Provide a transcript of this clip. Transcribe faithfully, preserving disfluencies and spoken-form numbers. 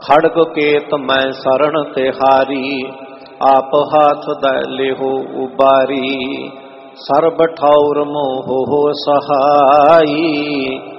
खड़ग केत मैं शरण तिहारी, आप हाथ दै लेहो उबारी। सर्ब ठौर मोह हो सहाई,